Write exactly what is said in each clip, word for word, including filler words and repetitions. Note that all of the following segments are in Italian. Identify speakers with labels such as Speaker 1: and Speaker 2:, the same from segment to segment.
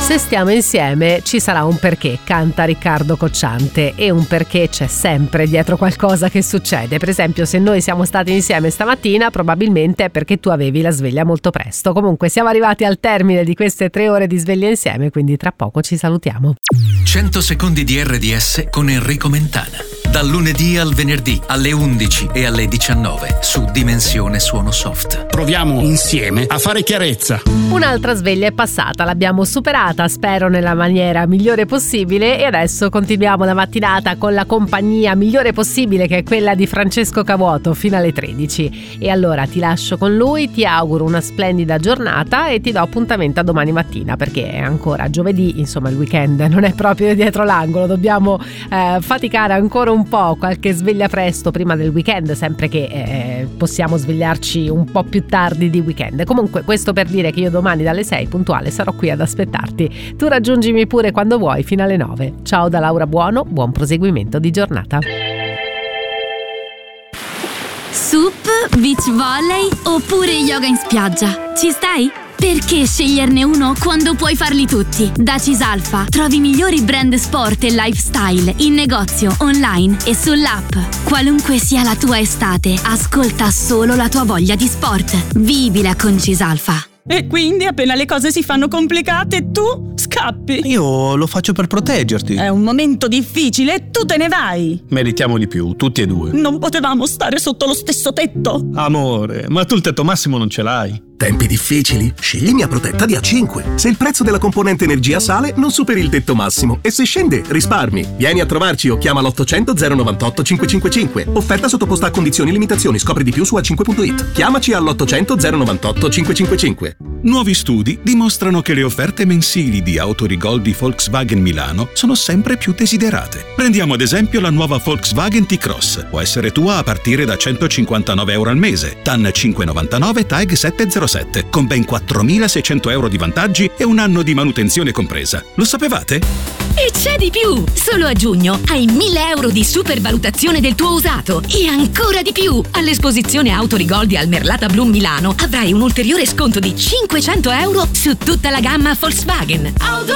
Speaker 1: Se stiamo insieme ci sarà un perché, canta Riccardo Cocciante, e un perché c'è sempre dietro qualcosa che succede. Per esempio, se noi siamo stati insieme stamattina, probabilmente è perché tu avevi la sveglia molto presto. Comunque siamo arrivati al termine di queste tre ore di sveglia insieme, quindi tra poco ci salutiamo.
Speaker 2: cento secondi di R D S con Enrico Mentana. Dal lunedì al venerdì alle undici e alle diciannove su Dimensione Suono Soft.
Speaker 3: Proviamo insieme a fare chiarezza.
Speaker 1: Un'altra sveglia è passata, l'abbiamo superata, spero nella maniera migliore possibile, e adesso continuiamo la mattinata con la compagnia migliore possibile, che è quella di Francesco Cavuoto, fino alle tredici. E allora ti lascio con lui, ti auguro una splendida giornata e ti do appuntamento a domani mattina, perché è ancora giovedì, insomma il weekend non è proprio dietro l'angolo, dobbiamo eh, faticare ancora un po', qualche sveglia presto prima del weekend, sempre che eh, possiamo svegliarci un po' più tardi di weekend. Comunque, questo per dire che io domani dalle sei puntuale sarò qui ad aspettarti. Tu raggiungimi pure quando vuoi fino alle nove. Ciao da Laura Buono, buon proseguimento di giornata.
Speaker 4: Sup, beach volley oppure yoga in spiaggia? Ci stai? Perché sceglierne uno quando puoi farli tutti? Da Cisalfa trovi i migliori brand sport e lifestyle in negozio, online e sull'app. Qualunque sia la tua estate, ascolta solo la tua voglia di sport. Vivila con Cisalfa.
Speaker 5: E quindi appena le cose si fanno complicate tu scappi.
Speaker 6: Io lo faccio per proteggerti.
Speaker 5: È un momento difficile e tu te ne vai.
Speaker 6: Meritiamo di più, tutti e due.
Speaker 5: Non potevamo stare sotto lo stesso tetto.
Speaker 6: Amore, ma tu il tetto massimo non ce l'hai.
Speaker 7: Tempi difficili? Scegli Mia Protetta di A cinque. Se il prezzo della componente energia sale, non superi il tetto massimo, e se scende, risparmi. Vieni a trovarci o chiama l'ottocento zero novantotto cinquecentocinquantacinque. Offerta sottoposta a condizioni e limitazioni. Scopri di più su a cinque punto it. Chiamaci all'ottocento zero novantotto cinquecentocinquantacinque.
Speaker 8: Nuovi studi dimostrano che le offerte mensili di Autorigol di Volkswagen Milano sono sempre più desiderate. Prendiamo ad esempio la nuova Volkswagen T-Cross. Può essere tua a partire da centocinquantanove euro al mese. T A N cinque virgola novantanove, T A G settecentosette, con ben quattromilaseicento euro di vantaggi e un anno di manutenzione compresa. Lo sapevate?
Speaker 9: E c'è di più! Solo a giugno hai mille euro di supervalutazione del tuo usato e ancora di più! All'esposizione Autorigol di Almerlata Bloom Milano avrai un ulteriore sconto di cinquecento euro su tutta la gamma Volkswagen.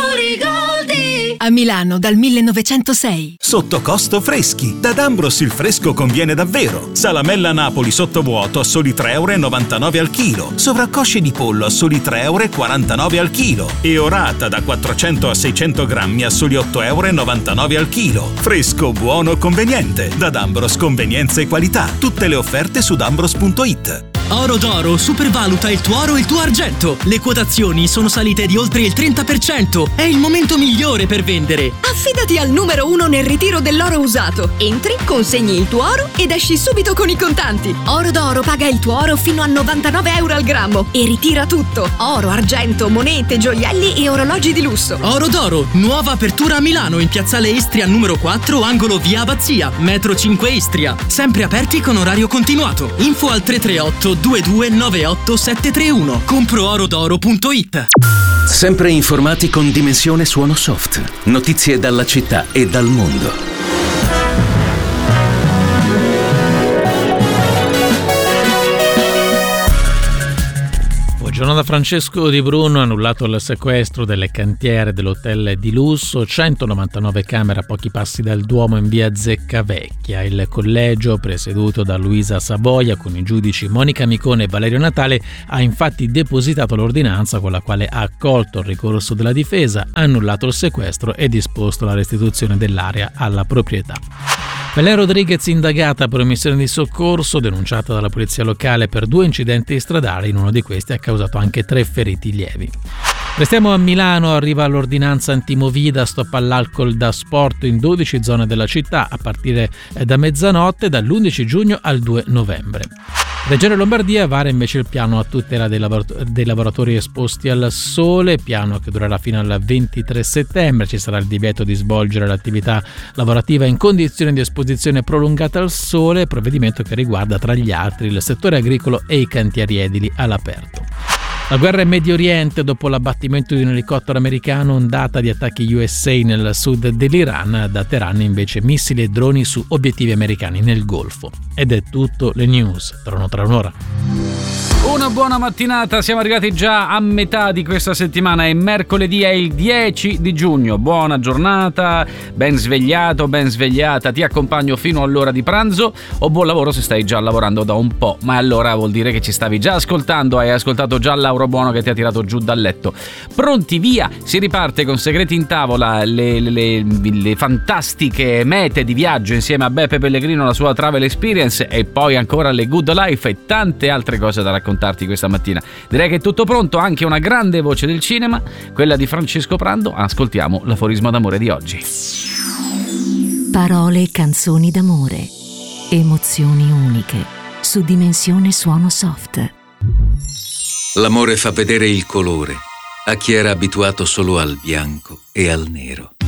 Speaker 9: Autorigoldi!
Speaker 10: A Milano dal millenovecentosei.
Speaker 11: Sotto costo freschi. Da D'Ambros il fresco conviene davvero. Salamella Napoli sottovuoto a soli tre virgola novantanove euro al chilo. Sovraccosce di pollo a soli tre virgola quarantanove euro al chilo. E orata da quattrocento a seicento grammi a soli otto virgola novantanove euro al chilo. Fresco, buono, conveniente. Da D'Ambros convenienza e qualità. Tutte le offerte su d'ambros punto it.
Speaker 12: Oro d'Oro supervaluta il tuo oro e il tuo argento. Le quotazioni sono salite di oltre il trenta per cento. È il momento migliore per vendere.
Speaker 10: Affidati al numero uno nel ritiro dell'oro usato. Entri, consegni il tuo oro ed esci subito con i contanti. Oro d'Oro paga il tuo oro fino a novantanove euro al grammo e ritira tutto. Oro, argento, monete, gioielli e orologi di lusso.
Speaker 12: Oro d'Oro, nuova apertura a Milano in piazzale Istria numero quattro, angolo via Abbazia, metro cinque Istria. Sempre aperti con orario continuato. Info al tre tre otto due due nove otto sette tre uno. compro oro d'oro punto it.
Speaker 2: Sempre informati con Dimensione Suono Soft. Notizie dalla città e dal mondo.
Speaker 13: Buongiorno da Francesco Di Bruno. Annullato il sequestro delle cantiere dell'hotel di lusso, centonovantanove camere a pochi passi dal Duomo in via Zeccavecchia. Il collegio, presieduto da Luisa Savoia con i giudici Monica Micone e Valerio Natale, ha infatti depositato l'ordinanza con la quale ha accolto il ricorso della difesa, annullato il sequestro e disposto la restituzione dell'area alla proprietà. Belen Rodriguez indagata per omissione di soccorso, denunciata dalla polizia locale per due incidenti stradali, in uno di questi ha causato anche tre feriti lievi. Restiamo a Milano, arriva l'ordinanza antimovida, stop all'alcol da sport in dodici zone della città a partire da mezzanotte dall'undici giugno al due novembre. Regione Lombardia vara invece il piano a tutela dei, lavorato- dei lavoratori esposti al sole, piano che durerà fino al ventitré settembre. Ci sarà il divieto di svolgere l'attività lavorativa in condizioni di esposizione prolungata al sole, provvedimento che riguarda tra gli altri il settore agricolo e i cantieri edili all'aperto. La guerra in Medio Oriente, dopo l'abbattimento di un elicottero americano, ondata di attacchi U S A nel sud dell'Iran, da Teheran invece missili e droni su obiettivi americani nel Golfo. Ed è tutto, le news, torno tra un'ora.
Speaker 14: Una buona mattinata, siamo arrivati già a metà di questa settimana, è mercoledì, è il dieci di giugno. Buona giornata, ben svegliato, ben svegliata, ti accompagno fino all'ora di pranzo o buon lavoro se stai già lavorando da un po', ma allora vuol dire che ci stavi già ascoltando, hai ascoltato già Lauro Buono che ti ha tirato giù dal letto. Pronti, via, si riparte con Segreti in Tavola, le, le, le, le fantastiche mete di viaggio insieme a Beppe Pellegrino, la sua travel experience e poi ancora le Good Life e tante altre cose da raccontare questa mattina. Direi che è tutto pronto, anche una grande voce del cinema, quella di Francesco Prando. Ascoltiamo l'aforisma d'amore di oggi.
Speaker 15: Parole e canzoni d'amore, emozioni uniche, su Dimensione Suono Soft.
Speaker 2: L'amore fa vedere il colore a chi era abituato solo al bianco e al nero.